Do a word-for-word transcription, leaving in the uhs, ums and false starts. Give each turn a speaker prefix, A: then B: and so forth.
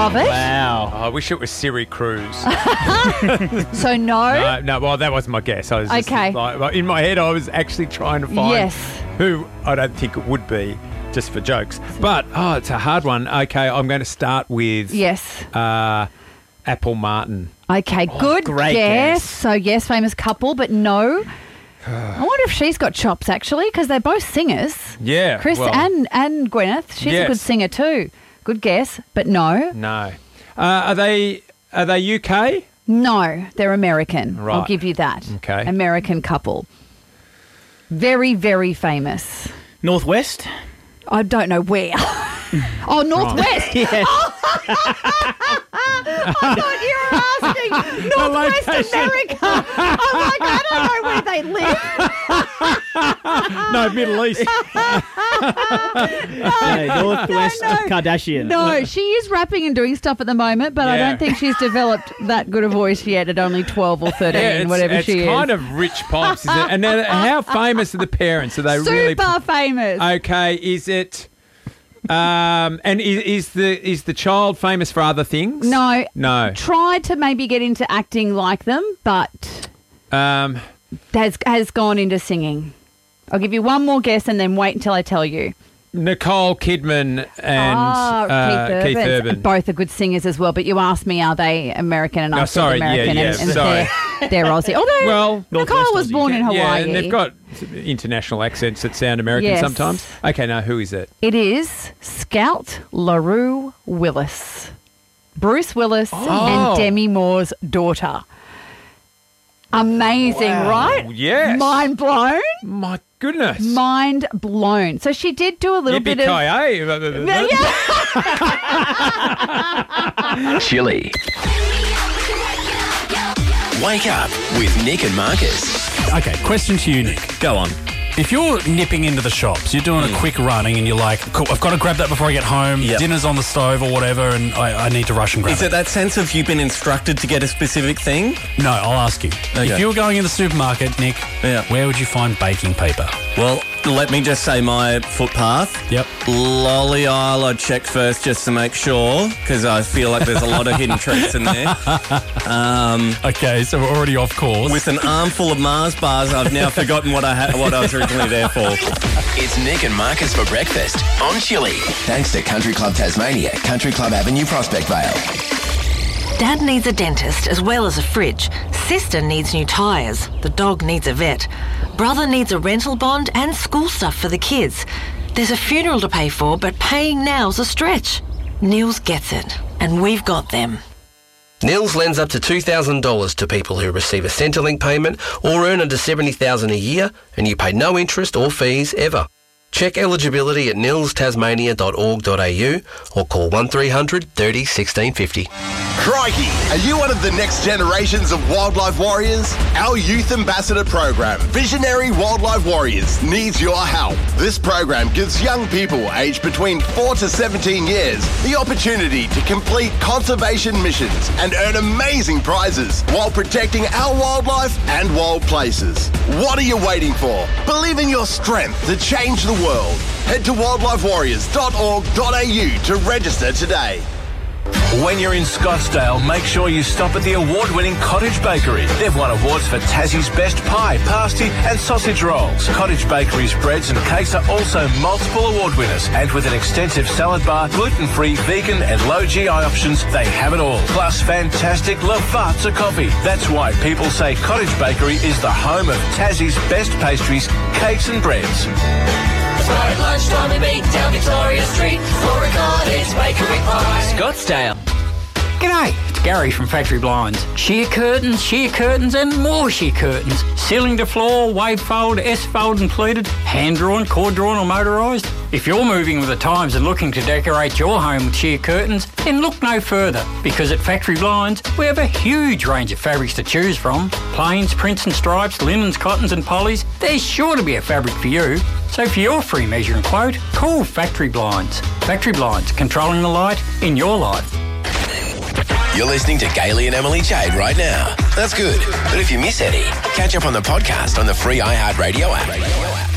A: love it.
B: Wow.
C: Oh, I wish it was Siri Cruz.
A: So no?
C: no, no, well, that was my guess. I was just
A: Okay.
C: like, well, in my head, I was actually trying to find
A: Yes.
C: who I don't think it would be, just for jokes. But, oh, it's a hard one. Okay, I'm going to start with
A: Yes.
C: uh, Apple Martin.
A: Okay, good
B: great
A: guess.
B: guess.
A: So yes, famous couple, but no. I wonder if she's got chops, actually, because they're both singers.
C: Yeah.
A: Chris
C: well,
A: and, and Gwyneth. She's a
C: Yes.
A: good singer too. Good guess, but no.
C: No. Uh, are they are they U K?
A: No, they're American. I'll
C: Right.
A: give you that.
C: Okay.
A: American couple. Very, very famous.
B: Northwest?
A: I don't know where. Oh, Northwest.
B: Yes.
A: I thought you were asking Northwest
C: location.
A: America. I'm like, I don't know where they live.
C: No, Middle East.
B: No, Northwest
A: no, no.
B: Kardashian.
A: No, she is rapping and doing stuff at the moment, but I
C: Yeah.
A: don't think she's developed that good a voice yet at only twelve or thirteen,
C: Yeah, it's,
A: whatever
C: it's
A: she
C: kind
A: is.
C: of rich pipes, isn't it? And then how famous are the parents? Are they really...
A: Super famous.
C: Okay, is it... Um, and is, is the is the child famous for other things?
A: No.
C: No.
A: Tried to maybe get into acting like them, but
C: Um,
A: has has gone into singing. I'll give you one more guess and then wait until I tell you.
C: Nicole Kidman and
A: Ah,
C: uh, Keith Urban.
A: Both are good singers as well, but you asked me, are they American? And I
C: Oh,
A: said
C: sorry, yeah,
A: American,
C: yeah,
A: and, and
C: sorry.
A: they're, they're Aussie. Although
C: Well,
A: Nicole
B: Northwest
A: was
B: Aussie.
A: born in Hawaii.
C: Yeah, and they've got international accents that sound American
A: Yes.
C: sometimes. Okay, now who is it?
A: It is Scout LaRue Willis. Bruce Willis
C: Oh.
A: and Demi Moore's daughter. Amazing,
C: Wow.
A: right?
C: Yes.
A: Mind blown?
C: My goodness.
A: Mind blown. So she did do a little bit of...
C: Yippee-ki-yay.
A: Yeah.
D: Chili. Wake up with Nick and Marcus.
E: Okay, question to you, Nick.
D: Go on.
E: If you're nipping into the shops, you're doing a quick running and you're like, cool, I've got to grab that before I get home,
D: Yep.
E: dinner's on the stove or whatever, and I, I need to rush and grab
F: Is
E: it.
F: it that sense of you've been instructed to get a specific thing?
E: No, I'll ask you.
F: Okay.
E: If you were going in the supermarket, Nick,
F: Yeah.
E: where would you find baking paper?
F: Well, let me just say my footpath.
E: Yep.
F: Lolly aisle I'd check first just to make sure, because I feel like there's a lot of hidden treats in there. Um,
E: Okay, so we're already off course.
F: with an armful of Mars bars, I've now forgotten what I ha- what I was originally there for.
D: It's Nick and Marcus for breakfast on Chili. Thanks to Country Club Tasmania, Country Club Avenue, Prospect Vale.
G: Dad needs a dentist as well as a fridge. Sister needs new tyres. The dog needs a vet. Brother needs a rental bond and school stuff for the kids. There's a funeral to pay for, but paying now's a stretch. Nils gets it, and we've got them.
H: Nils lends up to two thousand dollars to people who receive a Centrelink payment or earn under seventy thousand dollars a year, and you pay no interest or fees ever. Check eligibility at nils tasmania dot org dot a u or call one three hundred thirty sixteen fifty.
I: Crikey! Are you one of the next generations of wildlife warriors? Our Youth Ambassador program, Visionary Wildlife Warriors, needs your help. This program gives young people aged between four to seventeen years the opportunity to complete conservation missions and earn amazing prizes while protecting our wildlife and wild places. What are you waiting for? Believe in your strength to change the world. Head to wildlife warriors dot org dot a u to register today.
J: When you're in Scottsdale, make sure you stop at the award-winning Cottage Bakery. They've won awards for Tassie's Best Pie, Pasty and Sausage Rolls. Cottage Bakery's breads and cakes are also multiple award winners. And with an extensive salad bar, gluten-free, vegan and low-G I options, they have it all. Plus fantastic Lavazza coffee. That's why people say Cottage Bakery is the home of Tassie's best pastries, cakes and breads.
K: At lunchtime we meet down Victoria Street for a Cottage Bakery pie.
L: Scottsdale. G'day, it's Gary from Factory Blinds. Sheer curtains, sheer curtains and more sheer curtains. Ceiling to floor, wave fold, S-fold and pleated, hand-drawn, cord-drawn or motorised. If you're moving with the times and looking to decorate your home with sheer curtains, then look no further, because at Factory Blinds we have a huge range of fabrics to choose from. Plains, prints and stripes, linens, cottons and polys, there's sure to be a fabric for you. So for your free measure and quote, call Factory Blinds. Factory Blinds, controlling the light in your life.
D: You're listening to Gailey and Emily Jade right now. That's good. But if you miss any, catch up on the podcast on the free iHeartRadio app.